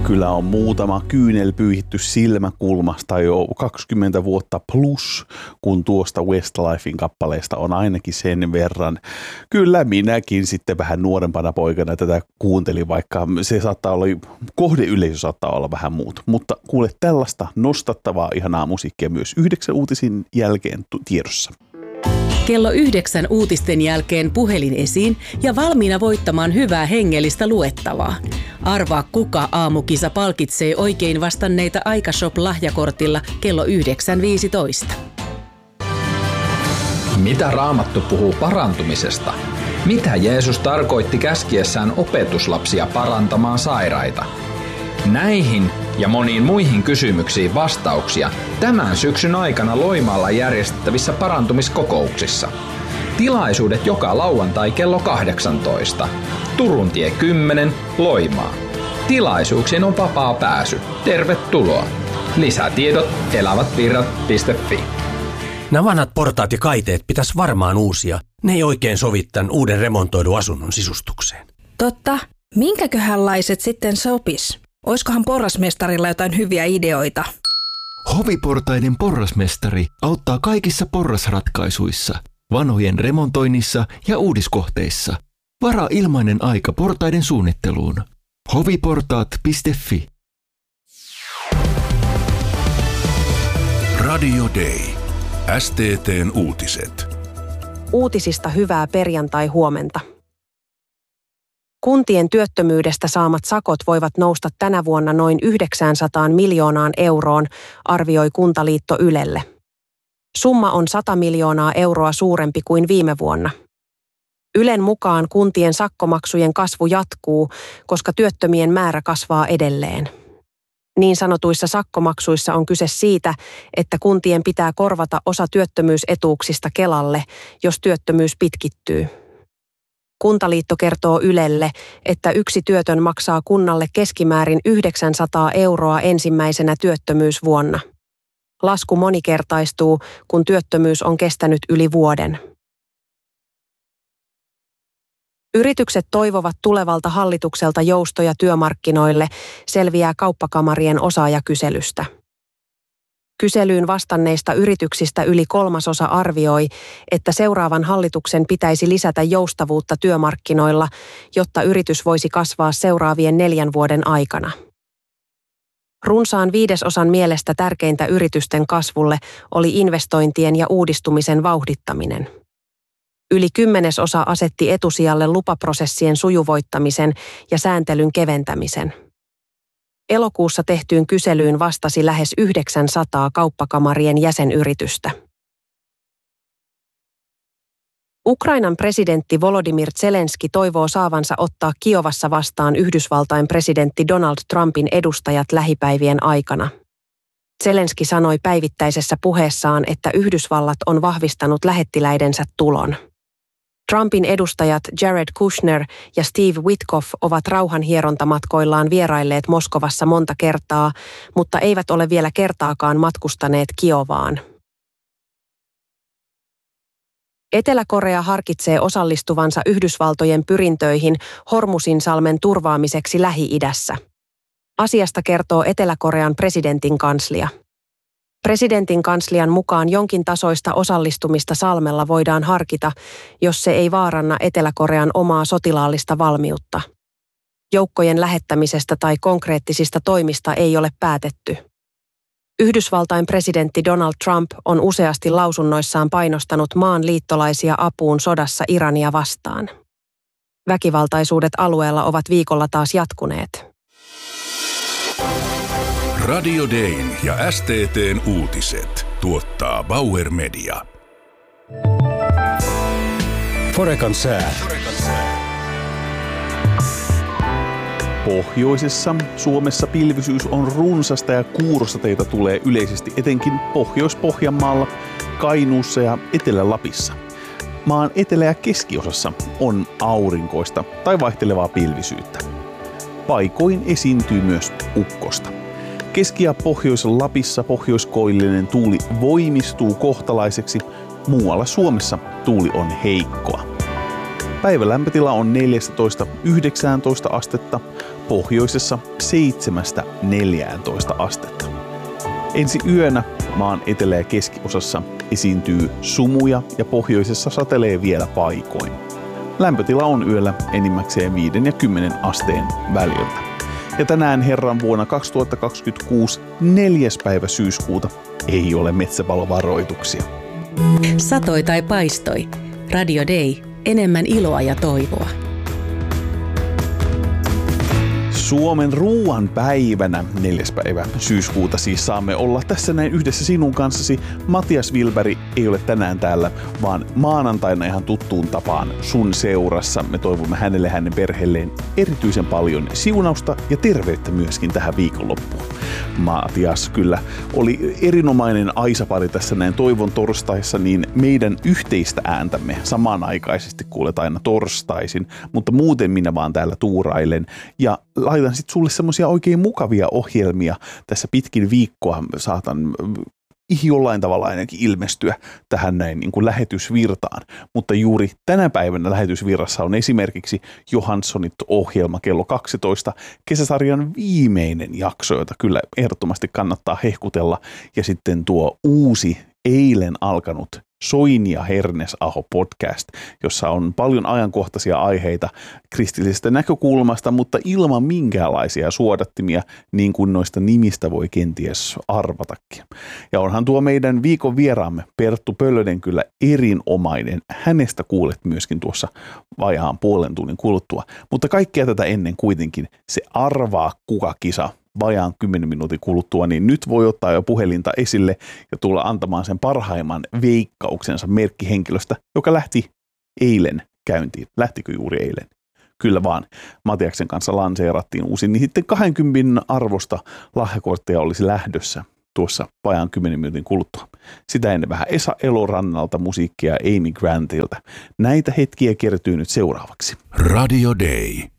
Kyllä on muutama kyynel pyyhitty silmäkulmasta jo 20 vuotta plus, kun tuosta Westlifein kappaleesta on ainakin sen verran. Kyllä minäkin sitten vähän nuorempana poikana tätä kuuntelin, vaikka se saattaa olla, kohdeyleisö saattaa olla vähän muuta. Mutta kuule, tällaista nostattavaa ihanaa musiikkia myös 9 uutisin jälkeen tiedossa. Kello 9 uutisten jälkeen puhelin esiin ja valmiina voittamaan hyvää hengellistä luettavaa. Arvaa, kuka aamukisa palkitsee oikein vastanneita Aikashop-lahjakortilla kello 9.15. Mitä Raamattu puhuu parantumisesta? Mitä Jeesus tarkoitti käskiessään opetuslapsia parantamaan sairaita? Näihin ja moniin muihin kysymyksiin vastauksia tämän syksyn aikana Loimaalla järjestettävissä parantumiskokouksissa. Tilaisuudet joka lauantai kello 18. Turuntie 10, Loimaa. Tilaisuuksiin on vapaa pääsy. Tervetuloa. Lisätiedot elävätvirrat.fi. Nämä vanhat portaat ja kaiteet pitäisi varmaan uusia. Ne ei oikein sovi tämän uuden remontoidun asunnon sisustukseen. Totta. Minkäköhänlaiset sitten sopis? Oiskohan porrasmestarilla jotain hyviä ideoita? Hoviportaiden porrasmestari auttaa kaikissa porrasratkaisuissa, vanhojen remontoinnissa ja uudiskohteissa. Varaa ilmainen aika portaiden suunnitteluun. hoviportaat.fi. Radio Day. STT:n uutiset. Uutisista hyvää perjantai-huomenta. Kuntien työttömyydestä saamat sakot voivat nousta tänä vuonna noin 900 miljoonaan euroon, arvioi Kuntaliitto Ylelle. Summa on 100 miljoonaa euroa suurempi kuin viime vuonna. Ylen mukaan kuntien sakkomaksujen kasvu jatkuu, koska työttömien määrä kasvaa edelleen. Niin sanotuissa sakkomaksuissa on kyse siitä, että kuntien pitää korvata osa työttömyysetuuksista Kelalle, jos työttömyys pitkittyy. Kuntaliitto kertoo Ylelle, että yksi työtön maksaa kunnalle keskimäärin 900 euroa ensimmäisenä työttömyysvuonna. Lasku monikertaistuu, kun työttömyys on kestänyt yli vuoden. Yritykset toivovat tulevalta hallitukselta joustoja työmarkkinoille, selviää kauppakamarien osaajakyselystä. Kyselyyn vastanneista yrityksistä yli 1/3 arvioi, että seuraavan hallituksen pitäisi lisätä joustavuutta työmarkkinoilla, jotta yritys voisi kasvaa seuraavien 4 vuoden aikana. Runsaan 1/5 mielestä tärkeintä yritysten kasvulle oli investointien ja uudistumisen vauhdittaminen. Yli 10% asetti etusijalle lupaprosessien sujuvoittamisen ja sääntelyn keventämisen. Elokuussa tehtyyn kyselyyn vastasi lähes 900 kauppakamarien jäsenyritystä. Ukrainan presidentti Volodymyr Zelenski toivoo saavansa ottaa Kiovassa vastaan Yhdysvaltain presidentti Donald Trumpin edustajat lähipäivien aikana. Zelenski sanoi päivittäisessä puheessaan, että Yhdysvallat on vahvistanut lähettiläidensä tulon. Trumpin edustajat Jared Kushner ja Steve Witkoff ovat rauhanhierontamatkoillaan vierailleet Moskovassa monta kertaa, mutta eivät ole vielä kertaakaan matkustaneet Kiovaan. Etelä-Korea harkitsee osallistuvansa Yhdysvaltojen pyrintöihin Hormuzinsalmen turvaamiseksi Lähi-idässä. Asiasta kertoo Etelä-Korean presidentin kanslia. Presidentin kanslian mukaan jonkin tasoista osallistumista salmella voidaan harkita, jos se ei vaaranna Etelä-Korean omaa sotilaallista valmiutta. Joukkojen lähettämisestä tai konkreettisista toimista ei ole päätetty. Yhdysvaltain presidentti Donald Trump on useasti lausunnoissaan painostanut maan liittolaisia apuun sodassa Irania vastaan. Väkivaltaisuudet alueella ovat viikolla taas jatkuneet. Radio Dayn ja STT:n uutiset tuottaa Bauer Media. Forekan sää. Pohjoisessa Suomessa pilvisyys on runsasta ja kuurosateita tulee yleisesti etenkin Pohjois-Pohjanmaalla, Kainuussa ja Etelä-Lapissa. Maan etelä- ja keskiosassa on aurinkoista tai vaihtelevaa pilvisyyttä. Paikoin esiintyy myös ukkosta. Keski- ja Pohjois-Lapissa pohjoiskoillinen tuuli voimistuu kohtalaiseksi, muualla Suomessa tuuli on heikkoa. Päivän lämpötila on 14–19 astetta, pohjoisessa 7-14 astetta. Ensi yönä maan etelä- ja keskiosassa esiintyy sumuja ja pohjoisessa satelee vielä paikoin. Lämpötila on yöllä enimmäkseen 5 ja 10 asteen väliltä. Ja tänään herran vuonna 2026 4. päivä syyskuuta ei ole metsäpalovaroituksia. Satoi tai paistoi. Radio Day. Enemmän iloa ja toivoa. Suomen ruuan päivänä 4. päivä syyskuuta siis saamme olla tässä näin yhdessä sinun kanssasi. Matias Wilberg ei ole tänään täällä, vaan maanantaina ihan tuttuun tapaan sun seurassa. Me toivomme hänelle ja hänen perheelleen erityisen paljon siunausta ja terveyttä myöskin tähän viikonloppuun. Matias kyllä oli erinomainen aisapari tässä näin toivon torstaissa, niin meidän yhteistä ääntämme samanaikaisesti kuulet aina torstaisin, mutta muuten minä vaan täällä tuurailen ja laitan sitten sulle semmoisia oikein mukavia ohjelmia tässä pitkin viikkoa. Saatan jollain tavalla ainakin ilmestyä tähän näin niin kuin lähetysvirtaan. Mutta juuri tänä päivänä lähetysvirrassa on esimerkiksi Johanssonit-ohjelma kello 12, kesäsarjan viimeinen jakso, jota kyllä ehdottomasti kannattaa hehkutella. Ja sitten tuo uusi eilen alkanut Soini ja Hernesaho podcast, jossa on paljon ajankohtaisia aiheita kristillisestä näkökulmasta, mutta ilman minkäänlaisia suodattimia, niin kuin noista nimistä voi kenties arvatakin. Ja onhan tuo meidän viikon vieraamme Perttu Pöllönen kyllä erinomainen. Hänestä kuulet myöskin tuossa vajaan puolen tunnin kuluttua. Mutta kaikkea tätä ennen kuitenkin se arvaa kuka kisa vajaan 10 minuutin kuluttua, niin nyt voi ottaa jo puhelinta esille ja tulla antamaan sen parhaimman veikkauksensa merkkihenkilöstä, joka lähti eilen käyntiin. Lähtikö juuri eilen? Kyllä vaan. Matiaksen kanssa lanseerattiin uusi, niin sitten 20 arvosta lahjakortteja olisi lähdössä tuossa vajaan 10 minuutin kuluttua. Sitä ennen vähän Esa Elorannalta musiikkia Amy Grantilta. Näitä hetkiä kertyy nyt seuraavaksi. Radio Day.